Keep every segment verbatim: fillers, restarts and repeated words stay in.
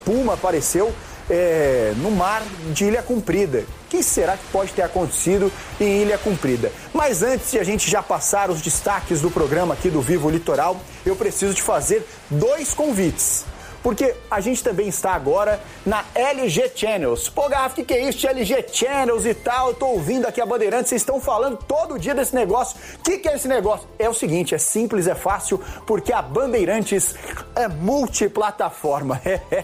Puma apareceu é, no mar de Ilha Comprida. O que será que pode ter acontecido em Ilha Comprida? Mas antes de a gente já passar os destaques do programa aqui do Vivo Litoral, eu preciso te fazer dois convites. Porque a gente também está agora na L G Channels. Pô, Garrafa, o que, que é isso? L G Channels e tal. Eu tô ouvindo aqui a Bandeirantes, vocês estão falando todo dia desse negócio. O que, que é esse negócio? É o seguinte, é simples, é fácil, porque a Bandeirantes é multiplataforma.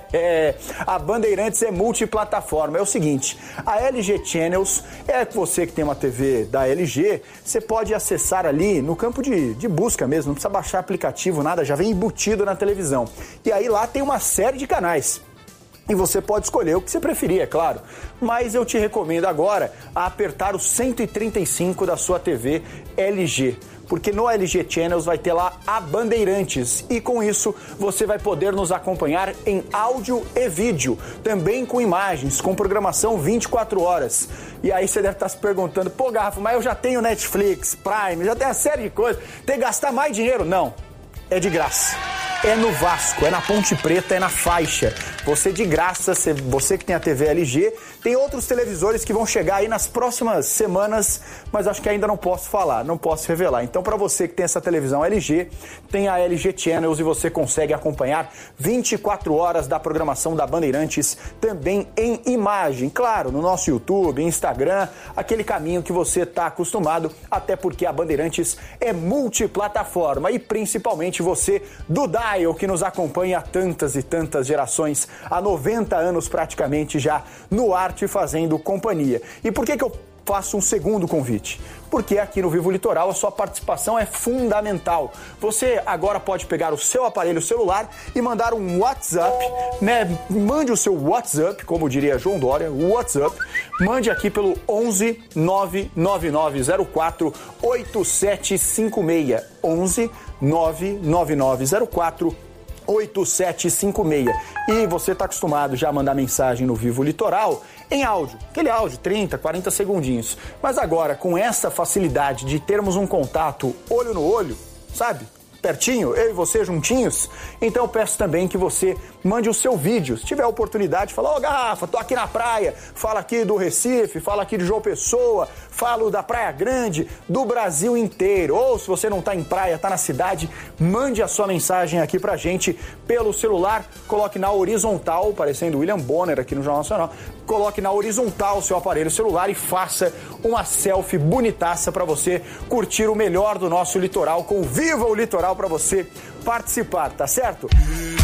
A Bandeirantes é multiplataforma. É o seguinte, a L G Channels, é você que tem uma T V da L G, você pode acessar ali no campo de, de busca mesmo, não precisa baixar aplicativo, nada, já vem embutido na televisão. E aí lá tem uma série de canais. E você pode escolher o que você preferir, é claro. Mas eu te recomendo agora a apertar o cento e trinta e cinco da sua T V L G. Porque no L G Channels vai ter lá a Bandeirantes. E com isso você vai poder nos acompanhar em áudio e vídeo. Também com imagens, com programação vinte e quatro horas. E aí você deve estar se perguntando, pô, Garrafa, mas eu já tenho Netflix, Prime, já tenho uma série de coisas. Tem que gastar mais dinheiro? Não. É de graça. É no Vasco, é na Ponte Preta, é na faixa. Você de graça, você que tem a T V L G, tem outros televisores que vão chegar aí nas próximas semanas, mas acho que ainda não posso falar, não posso revelar. Então, para você que tem essa televisão L G, tem a L G Channels e você consegue acompanhar vinte e quatro horas da programação da Bandeirantes, também em imagem. Claro, no nosso YouTube, Instagram, aquele caminho que você está acostumado, até porque a Bandeirantes é multiplataforma e principalmente você do Dial, que nos acompanha há tantas e tantas gerações, há noventa anos praticamente já no ar te fazendo companhia. E por que que eu faço um segundo convite? Porque aqui no Vivo Litoral a sua participação é fundamental. Você agora pode pegar o seu aparelho celular e mandar um WhatsApp, né? Mande o seu WhatsApp, como diria João Dória, WhatsApp. Mande aqui pelo onze nove nove nove zero quatro oito sete cinco seis. onze nove nove nove zero quatro oito sete cinco seis. E você está acostumado já a mandar mensagem no Vivo Litoral em áudio, aquele áudio, trinta, quarenta segundinhos. Mas agora, com essa facilidade de termos um contato olho no olho, sabe? Pertinho, eu e você juntinhos, então eu peço também que você mande o seu vídeo. Se tiver a oportunidade, fala, ô Garrafa, tô aqui na praia, fala aqui do Recife, fala aqui de João Pessoa, falo da Praia Grande, do Brasil inteiro. Ou se você não tá em praia, tá na cidade, mande a sua mensagem aqui pra gente pelo celular, coloque na horizontal, parecendo William Bonner aqui no Jornal Nacional, coloque na horizontal o seu aparelho celular e faça uma selfie bonitaça pra você curtir o melhor do nosso litoral com Viva o Litoral pra você participar, tá certo?